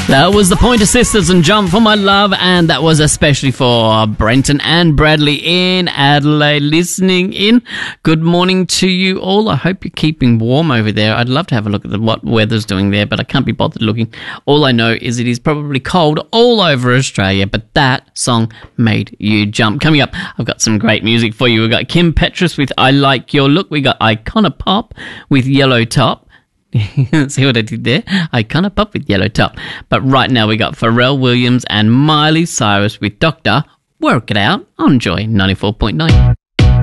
That was the Pointer Sisters and Jump for My Love, and that was especially for Brenton and Bradley in Adelaide listening in. Good morning to you all. I hope you're keeping warm over there. I'd love to have a look at what weather's doing there, but I can't be bothered looking. All I know is it is probably cold all over Australia, but that song made you jump. Coming up, I've got some great music for you. We've got Kim Petras with I Like Your Look. We got Iconopop with Yellow Top. See what I did there? Iconopop with Yellow Top. But right now we got Pharrell Williams and Miley Cyrus with Doctor. Work It Out on Joy 94.9.